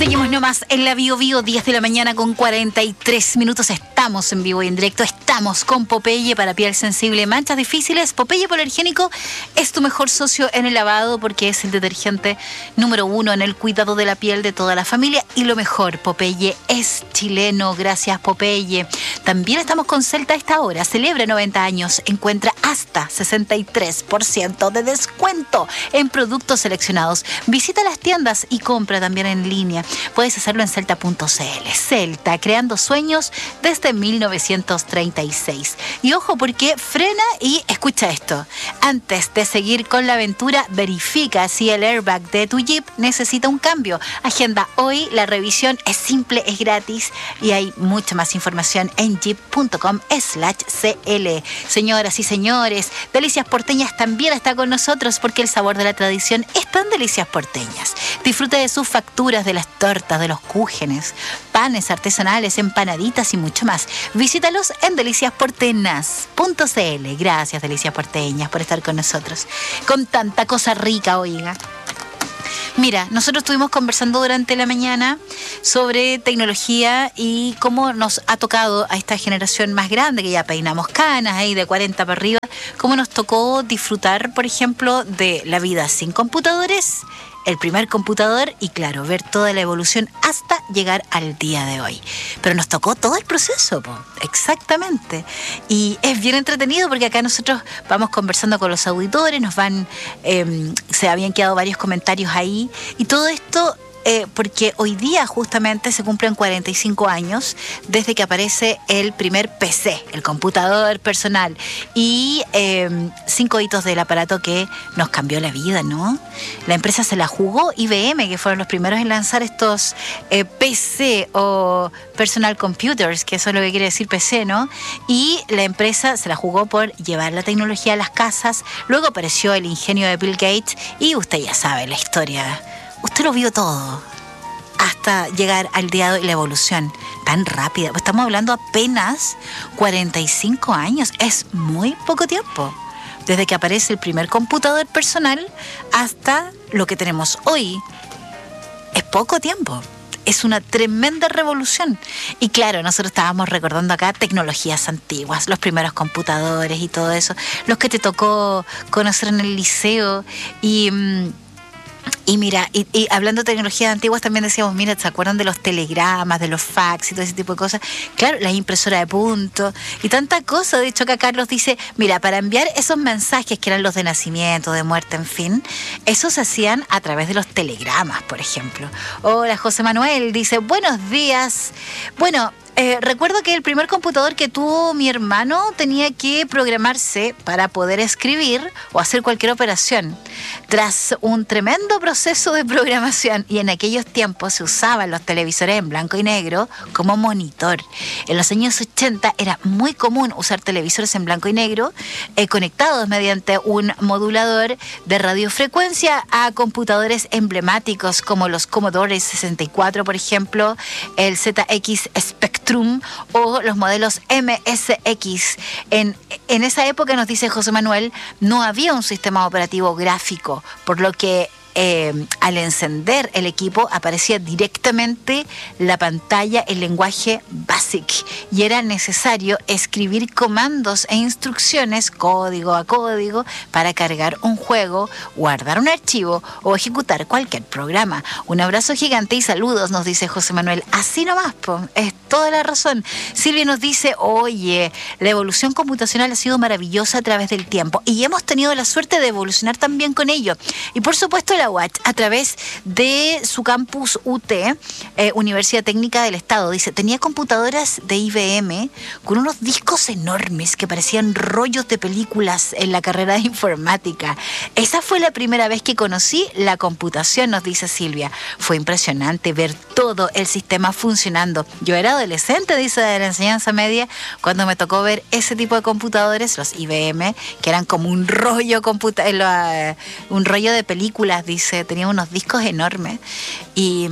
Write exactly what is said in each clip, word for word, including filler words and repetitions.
Seguimos nomás en la Bio Bio, diez de la mañana con cuarenta y tres minutos. Estamos en vivo y en directo. Estamos con Popeye para piel sensible, manchas difíciles. Popeye Polergénico es tu mejor socio en el lavado porque es el detergente número uno en el cuidado de la piel de toda la familia. Y lo mejor, Popeye es chileno. Gracias, Popeye. También estamos con Celta a esta hora. Celebra noventa años. Encuentra hasta sesenta y tres por ciento de descuento en productos seleccionados. Visita las tiendas y compra también en línea. Puedes hacerlo en celta punto c l. Celta, creando sueños desde mil novecientos treinta y seis. Y ojo, porque frena y escucha esto. Antes de seguir con la aventura, verifica si el airbag de tu Jeep necesita un cambio. Agenda hoy la revisión. Es simple, es gratis y hay mucha más información en jeep punto com slash c l. Señoras y señores, Delicias Porteñas también está con nosotros porque el sabor de la tradición está en Delicias Porteñas. Disfruta de sus facturas, de las tortas, de los cúgenes, panes artesanales, empanaditas y mucho más. Visítalos en delicias porteñas punto c l. Gracias, Delicias Porteñas, por estar con nosotros. Con tanta cosa rica, oiga. Mira, nosotros estuvimos conversando durante la mañana sobre tecnología y cómo nos ha tocado a esta generación más grande, que ya peinamos canas ahí de cuarenta para arriba, cómo nos tocó disfrutar, por ejemplo, de la vida sin computadores, el primer computador y, claro, ver toda la evolución hasta llegar al día de hoy. Pero nos tocó todo el proceso, po. Exactamente. Y es bien entretenido porque acá nosotros vamos conversando con los auditores, nos van, eh, se habían quedado varios comentarios ahí y todo esto... Eh, porque hoy día justamente se cumplen cuarenta y cinco años desde que aparece el primer P C, el computador personal, y eh, cinco hitos del aparato que nos cambió la vida, ¿no? La empresa se la jugó, I B M, que fueron los primeros en lanzar estos eh, P C o Personal Computers, que eso es lo que quiere decir P C, ¿no? Y la empresa se la jugó por llevar la tecnología a las casas. Luego apareció el ingenio de Bill Gates y usted ya sabe la historia. Usted lo vio todo, hasta llegar al día de hoy, la evolución tan rápida. Estamos hablando apenas cuarenta y cinco años, es muy poco tiempo. Desde que aparece el primer computador personal hasta lo que tenemos hoy, es poco tiempo. Es una tremenda revolución. Y claro, nosotros estábamos recordando acá tecnologías antiguas, los primeros computadores y todo eso, los que te tocó conocer en el liceo y... Mmm, Y mira, y, y hablando de tecnologías antiguas también decíamos, mira, ¿se acuerdan de los telegramas, de los fax y todo ese tipo de cosas? Claro, las impresoras de punto y tanta cosa. De hecho, acá Carlos dice, mira, para enviar esos mensajes que eran los de nacimiento, de muerte, en fin, esos se hacían a través de los telegramas, por ejemplo. Hola, José Manuel dice, buenos días. Bueno... Eh, recuerdo que el primer computador que tuvo mi hermano tenía que programarse para poder escribir o hacer cualquier operación. Tras un tremendo proceso de programación, y en aquellos tiempos se usaban los televisores en blanco y negro como monitor. En los años ochenta era muy común usar televisores en blanco y negro eh, conectados mediante un modulador de radiofrecuencia a computadores emblemáticos como los Commodore sesenta y cuatro, por ejemplo, el Z X Spectrum o los modelos M S X. En, en esa época, nos dice José Manuel, no había un sistema operativo gráfico, por lo que eh, al encender el equipo aparecía directamente la pantalla, el lenguaje BASIC, y era necesario escribir comandos e instrucciones código a código para cargar un juego, guardar un archivo o ejecutar cualquier programa. Un abrazo gigante y saludos, nos dice José Manuel. Así nomás, po, es toda la razón. Silvia nos dice, oye, la evolución computacional ha sido maravillosa a través del tiempo y hemos tenido la suerte de evolucionar también con ello. Y por supuesto la U A C, a través de su campus U T, eh, Universidad Técnica del Estado, dice, tenía computadoras de I B M con unos discos enormes que parecían rollos de películas en la carrera de informática. Esa fue la primera vez que conocí la computación, nos dice Silvia. Fue impresionante ver todo el sistema funcionando. Yo era adolescente, dice, de la enseñanza media, cuando me tocó ver ese tipo de computadores, los I B M, que eran como un rollo computa- eh, un rollo de películas, dice, tenía unos discos enormes y...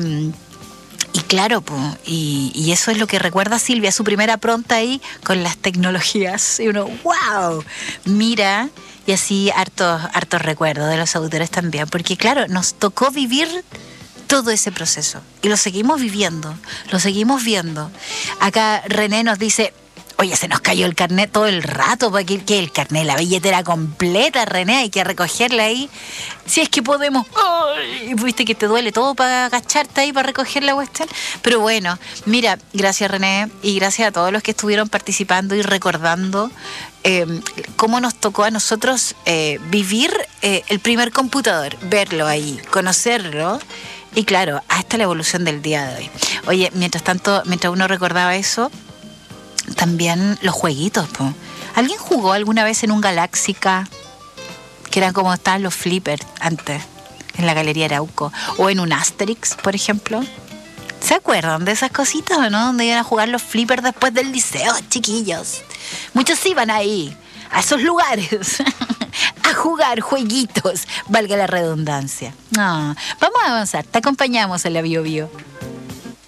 Y claro, pues, y, y eso es lo que recuerda Silvia, su primera pronta ahí con las tecnologías. Y uno, wow, mira, y así hartos, hartos recuerdos de los autores también, porque claro, nos tocó vivir todo ese proceso. Y lo seguimos viviendo, lo seguimos viendo. Acá René nos dice... Oye, se nos cayó el carnet todo el rato, porque que el carnet, la billetera completa, René, hay que recogerla ahí. Si es que podemos. ¡Ay! Viste que te duele todo para agacharte ahí para recoger la cuestión. Pero bueno, mira, gracias René y gracias a todos los que estuvieron participando y recordando eh, cómo nos tocó a nosotros eh, vivir eh, el primer computador, verlo ahí, conocerlo. Y claro, hasta la evolución del día de hoy. Oye, mientras tanto, mientras uno recordaba eso, también los jueguitos, po. ¿Alguien jugó alguna vez en un Galáxica? Que eran como estaban los flippers antes, en la Galería Arauco. O en un Asterix, por ejemplo. ¿Se acuerdan de esas cositas o no? Donde iban a jugar los flippers después del liceo, chiquillos. Muchos iban ahí, a esos lugares, a jugar jueguitos, valga la redundancia. No, vamos a avanzar, te acompañamos en la Bio Bio.